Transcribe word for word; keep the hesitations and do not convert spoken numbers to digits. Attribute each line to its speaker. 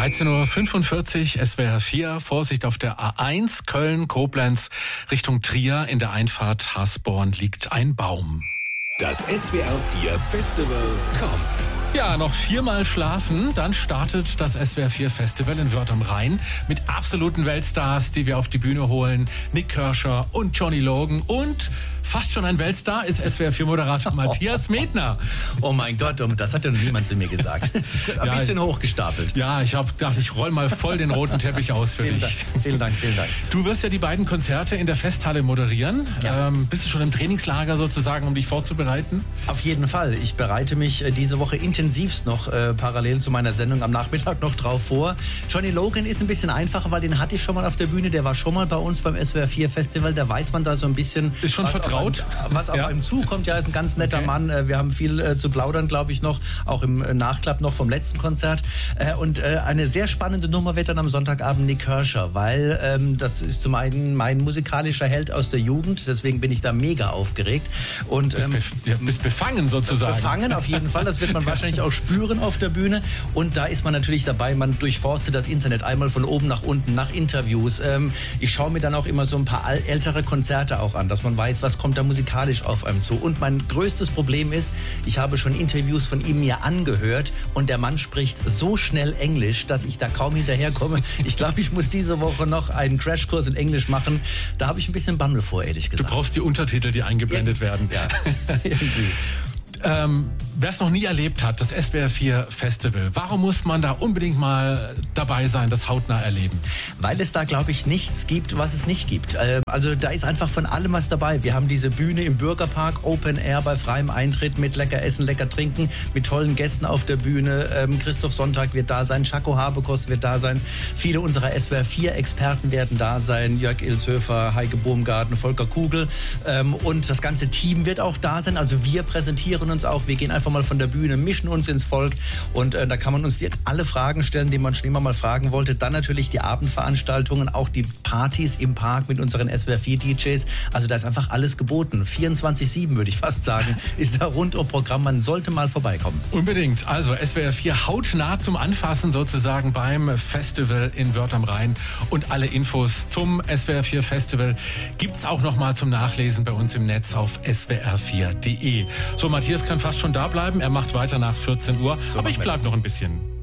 Speaker 1: dreizehn Uhr fünfundvierzig, S W R vier, Vorsicht auf der A eins, Köln-Koblenz Richtung Trier. In der Einfahrt Hasborn liegt ein Baum.
Speaker 2: Das S W R vier Festival kommt.
Speaker 1: Ja, noch viermal schlafen, dann startet das S W R vier Festival in Wörth am Rhein mit absoluten Weltstars, die wir auf die Bühne holen. Nick Kershaw und Johnny Logan und fast schon ein Weltstar ist S W R vier Moderator Matthias Medner.
Speaker 3: Oh mein Gott, das hat ja noch niemand zu mir gesagt. Ein
Speaker 1: ja,
Speaker 3: bisschen hochgestapelt.
Speaker 1: Ja, ich habe gedacht, ich roll mal voll den roten Teppich aus für
Speaker 3: vielen
Speaker 1: dich.
Speaker 3: Dank, vielen Dank, vielen Dank.
Speaker 1: Du wirst ja die beiden Konzerte in der Festhalle moderieren.
Speaker 3: Ja.
Speaker 1: Ähm, bist du schon im Trainingslager sozusagen, um dich vorzubereiten?
Speaker 3: Auf jeden Fall. Ich bereite mich diese Woche intensivst noch äh, parallel zu meiner Sendung am Nachmittag noch drauf vor. Johnny Logan ist ein bisschen einfacher, weil den hatte ich schon mal auf der Bühne. Der war schon mal bei uns beim S W R vier Festival. Da weiß man da so ein bisschen...
Speaker 1: Ist schon
Speaker 3: was
Speaker 1: vertraut?
Speaker 3: Auf einem, was auf
Speaker 1: ja.
Speaker 3: einem zukommt. Ja, ist ein ganz netter
Speaker 1: okay.
Speaker 3: Mann. Wir haben viel äh, zu plaudern, glaube ich, noch. Auch im äh, Nachklapp noch vom letzten Konzert. Äh, und äh, eine sehr spannende Nummer wird dann am Sonntagabend Nick Kershaw, weil ähm, das ist zum einen mein musikalischer Held aus der Jugend. Deswegen bin ich da mega aufgeregt. Und, ähm,
Speaker 1: bist, bef ja, bist befangen sozusagen.
Speaker 3: Befangen auf jeden Fall. Das wird man wahrscheinlich auch spüren auf der Bühne. Und da ist man natürlich dabei. Man durchforstet das Internet einmal von oben nach unten, nach Interviews. Ähm, ich schaue mir dann auch immer so ein paar ältere Konzerte auch an, dass man weiß, was kommt da musikalisch auf einem zu. Und mein größtes Problem ist, ich habe schon Interviews von ihm mir angehört und der Mann spricht so schnell Englisch, dass ich da kaum hinterherkomme. Ich glaube, ich muss diese Woche noch einen Crashkurs in Englisch machen. Da habe ich ein bisschen Bammel vor, ehrlich gesagt.
Speaker 1: Du brauchst die Untertitel, die eingeblendet
Speaker 3: ja.
Speaker 1: werden.
Speaker 3: Ja, irgendwie.
Speaker 1: Ähm, wer es noch nie erlebt hat, das S W R vier Festival, warum muss man da unbedingt mal dabei sein, das hautnah erleben?
Speaker 3: Weil es da, glaube ich, nichts gibt, was es nicht gibt. Ähm, also da ist einfach von allem was dabei. Wir haben diese Bühne im Bürgerpark, Open Air bei freiem Eintritt mit lecker Essen, lecker Trinken, mit tollen Gästen auf der Bühne. Ähm, Christoph Sonntag wird da sein, Schako Habekos wird da sein, viele unserer S W R vier Experten werden da sein, Jörg Ilshöfer, Heike Bohmgarten, Volker Kugel ähm, und das ganze Team wird auch da sein. Also wir präsentieren uns auch. Wir gehen einfach mal von der Bühne, mischen uns ins Volk und äh, da kann man uns alle Fragen stellen, die man schon immer mal fragen wollte. Dann natürlich die Abendveranstaltungen, auch die Partys im Park mit unseren S W R vier D Js. Also da ist einfach alles geboten. vierundzwanzig sieben würde ich fast sagen, ist da rundum Programm. Man sollte mal vorbeikommen.
Speaker 1: Unbedingt. Also S W R vier hautnah zum Anfassen sozusagen beim Festival in Wörth am Rhein. Und alle Infos zum S W R vier Festival gibt's auch noch mal zum Nachlesen bei uns im Netz auf s w r vier punkt d e. So, Matthias kann fast schon da bleiben. Er macht weiter nach vierzehn Uhr. So, aber ich bleib noch ein bisschen.